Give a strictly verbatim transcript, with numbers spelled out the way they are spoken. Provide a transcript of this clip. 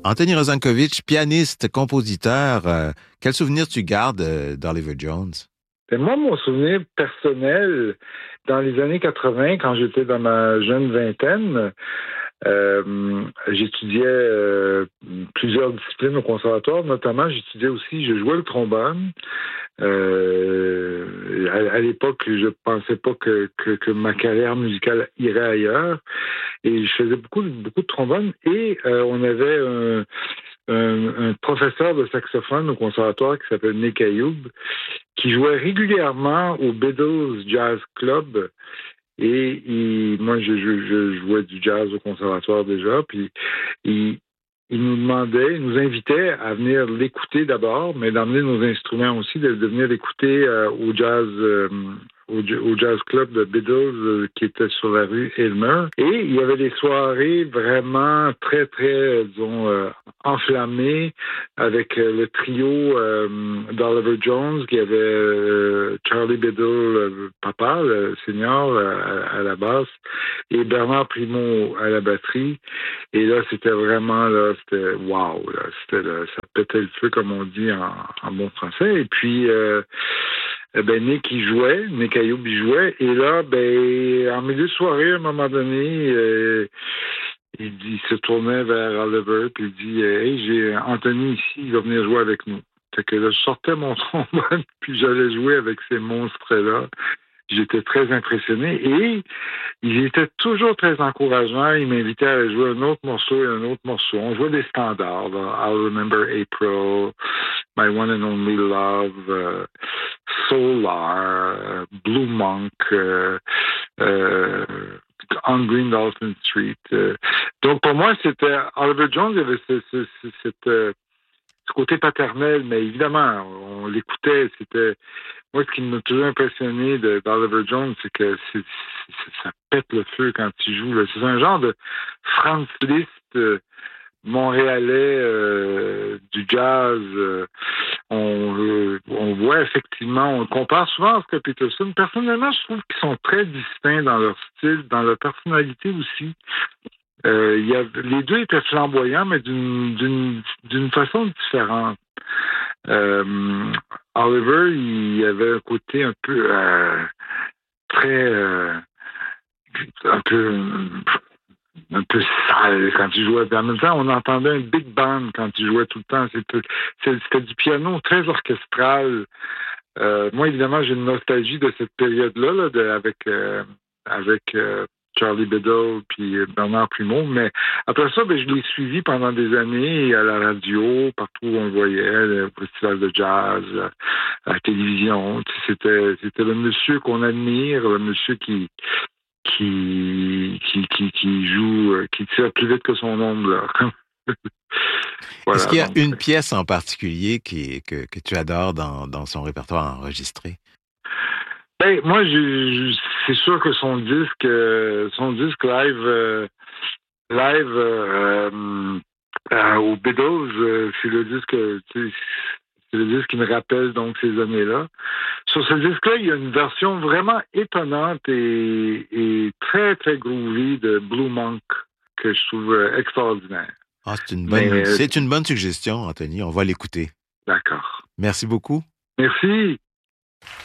Anthony Rosankovitch, pianiste, compositeur, euh, quel souvenir tu gardes euh, d'Oliver Jones? Et moi, mon souvenir personnel, dans les années quatre-vingts, quand j'étais dans ma jeune vingtaine, euh, j'étudiais euh, plusieurs disciplines au conservatoire. Notamment, j'étudiais aussi, je jouais le trombone. Euh, à, à l'époque, je pensais pas que, que, que ma carrière musicale irait ailleurs. Et je faisais beaucoup, beaucoup de trombone. Et euh, on avait un, un, un professeur de saxophone au conservatoire qui s'appelle Nick Ayoub, qui jouait régulièrement au Beatles Jazz Club. Et il, moi, je, je, je jouais du jazz au conservatoire déjà. Puis il, il nous demandait, il nous invitait à venir l'écouter d'abord, mais d'emmener nos instruments aussi, de, de venir l'écouter euh, au jazz, euh, au, au jazz club de Beatles euh, qui était sur la rue Aylmer. Et il y avait des soirées vraiment très, très, disons, euh, enflammées avec euh, le trio euh, d'Oliver Jones, qui avait euh, Charlie Biddle, euh, papa, le senior, à, à la basse, et Bernard Primo à la batterie. Et là, c'était vraiment, là, c'était wow, là, c'était là, ça pétait le feu, comme on dit en, en bon français. Et puis, euh, ben, Nick, il jouait, Nick Ayoub, il jouait. Et là, ben, en milieu de soirée, à un moment donné, euh, il, dit, il se tournait vers Oliver, puis il dit, hey, j'ai Anthony ici, il va venir jouer avec nous. Fait que là, je sortais mon trombone, puis j'allais jouer avec ces monstres-là. J'étais très impressionné et il était toujours très encourageant. Il m'invitait à jouer un autre morceau et un autre morceau. On jouait des standards. Là. I'll Remember April, My One and Only Love, uh, Solar, uh, Blue Monk, uh, uh, On Green Dolphin Street. Uh. Donc pour moi, c'était Oliver Jones. Il y avait ce, ce, ce, cette, uh, ce côté paternel, mais évidemment, on l'écoutait. C'était Moi, ce qui m'a toujours impressionné de, d'Oliver Jones, c'est que c'est, c'est, ça pète le feu quand il joue. Là. C'est un genre de Franz Liszt euh, montréalais euh, du jazz. Euh, on, euh, on voit effectivement, on le compare souvent à Oscar Peterson. Personnellement, je trouve qu'ils sont très distincts dans leur style, dans leur personnalité aussi. Euh, il y a, les deux étaient flamboyants, mais d'une, d'une, d'une façon différente. Euh, Oliver, il avait un côté un peu euh, très euh, un peu un peu sale quand il jouait. En même temps, on entendait un big band quand il jouait tout le temps. C'était, c'était du piano très orchestral. Euh, moi, évidemment, j'ai une nostalgie de cette période-là, là, de, avec euh, avec euh, Charlie Biddle puis Bernard Primo. Mais après ça, ben, je l'ai suivi pendant des années à la radio, partout où on le voyait, le festival de jazz, à la télévision. C'était, c'était le monsieur qu'on admire, le monsieur qui qui qui qui, qui joue, qui tire plus vite que son ombre. Là. Voilà, Est-ce qu'il y a donc, une pièce en particulier qui, que, que tu adores dans, dans son répertoire enregistré? Ben, moi, je, je, c'est sûr que son disque, euh, son disque live, euh, live euh, euh, au Beatles, euh, c'est le disque, c'est le disque qui me rappelle donc ces années-là. Sur ce disque-là, il y a une version vraiment étonnante et, et très très groovy de Blue Monk que je trouve euh, extraordinaire. Ah, c'est une bonne, Mais, c'est une bonne suggestion, Anthony. On va l'écouter. D'accord. Merci beaucoup. Merci.